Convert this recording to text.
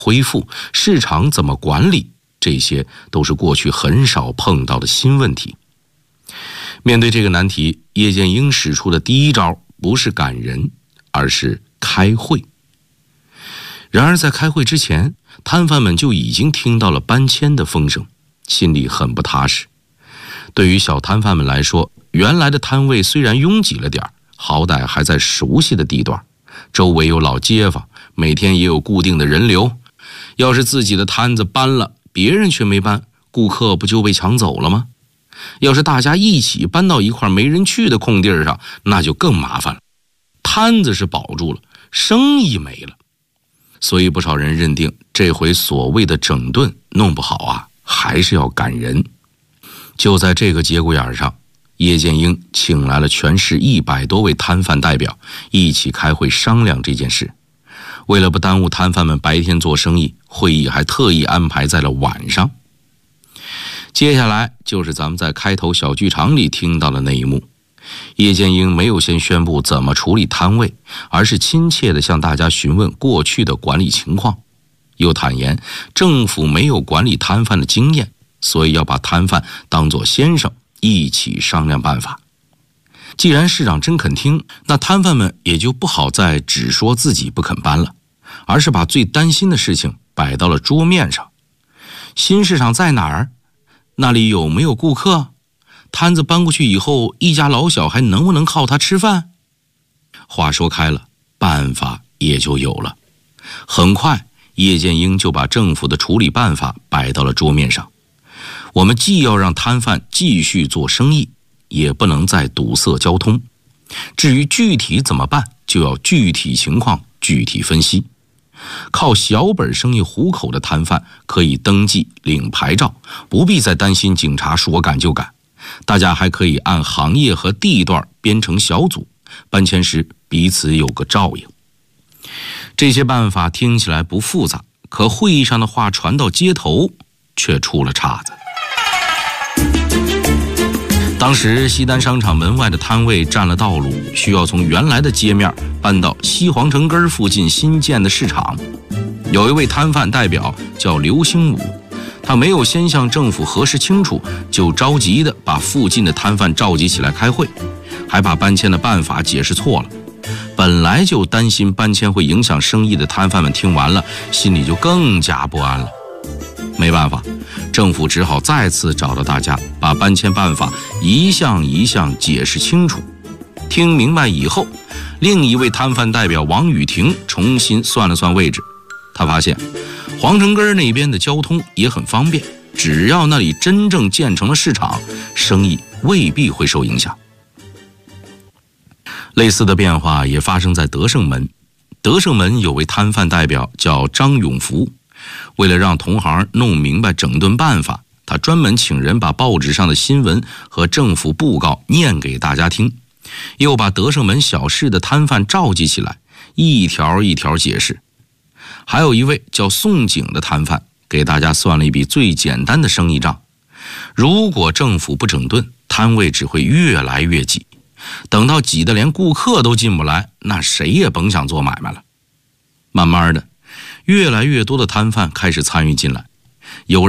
恢复、市场怎么管理，这些都是过去很少碰到的新问题。面对这个难题，叶剑英使出的第一招不是赶人，而是开会。然而在开会之前，摊贩们就已经听到了搬迁的风声，心里很不踏实。对于小摊贩们来说，原来的摊位虽然拥挤了点，好歹还在熟悉的地段，周围有老街坊，每天也有固定的人流。要是自己的摊子搬了，别人却没搬，顾客不就被抢走了吗？要是大家一起搬到一块没人去的空地上，那就更麻烦了。摊子是保住了，生意没了。所以不少人认定，这回所谓的整顿弄不好啊，还是要赶人。就在这个节骨眼上，叶剑英请来了全市100多位摊贩代表，一起开会商量这件事。为了不耽误摊贩们白天做生意，会议还特意安排在了晚上。接下来就是咱们在开头小剧场里听到的那一幕。叶剑英没有先宣布怎么处理摊位，而是亲切地向大家询问过去的管理情况，又坦言政府没有管理摊贩的经验，所以要把摊贩当作先生，一起商量办法。既然市长真肯听，那摊贩们也就不好再只说自己不肯搬了，而是把最担心的事情摆到了桌面上。新市场在哪儿？那里有没有顾客？摊子搬过去以后，一家老小还能不能靠它吃饭？话说开了，办法也就有了。很快，叶剑英就把政府的处理办法摆到了桌面上。我们既要让摊贩继续做生意，也不能再堵塞交通。至于具体怎么办，就要具体情况具体分析。靠小本生意糊口的摊贩可以登记领牌照，不必再担心警察说赶就赶。大家还可以按行业和地段编成小组，搬迁时彼此有个照应。这些办法听起来不复杂，可会议上的话传到街头却出了岔子。当时西单商场门外的摊位占了道路，需要从原来的街面搬到西皇城根附近新建的市场。有一位摊贩代表叫刘兴武，他没有先向政府核实清楚，就着急地把附近的摊贩召集起来开会，还把搬迁的办法解释错了。本来就担心搬迁会影响生意的摊贩们听完了，心里就更加不安了。没办法，政府只好再次找到大家，把搬迁办法一项一项解释清楚。听明白以后，另一位摊贩代表王雨婷重新算了算位置，他发现皇城根那边的交通也很方便，只要那里真正建成了市场，生意未必会受影响。类似的变化也发生在德胜门。德胜门有位摊贩代表叫张永福，为了让同行弄明白整顿办法，他专门请人把报纸上的新闻和政府布告念给大家听，又把德胜门小市的摊贩召集起来，一条一条解释。还有一位叫宋景的摊贩，给大家算了一笔最简单的生意账。如果政府不整顿，摊位只会越来越挤，等到挤得连顾客都进不来，那谁也甭想做买卖了。慢慢的，越来越多的摊贩开始参与进来，有人